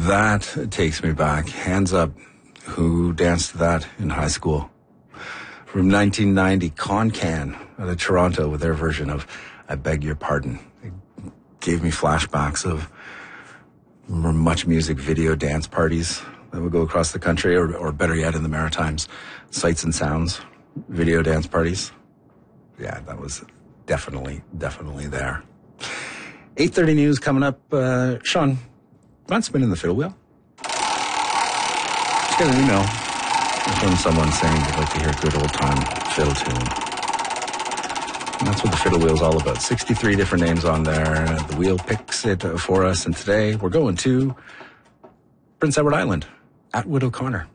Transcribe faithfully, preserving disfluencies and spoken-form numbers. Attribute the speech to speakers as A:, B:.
A: That takes me back. Hands up. Who danced to that in high school? From nineteen ninety, Con-Can out of Toronto with their version of I Beg Your Pardon. It gave me flashbacks of much music video dance parties that would go across the country, or, or better yet, in the Maritimes. Sights and Sounds video dance parties. Yeah, that was definitely, definitely there. eight thirty news coming up. Uh, Sean, mind spinning the fiddle wheel? Just got an email from someone saying they'd like to hear a good old time fiddle tune. And that's what the fiddle wheel's all about. sixty-three different names on there. The wheel picks it for us. And today we're going to Prince Edward Island, Atwood O'Connor.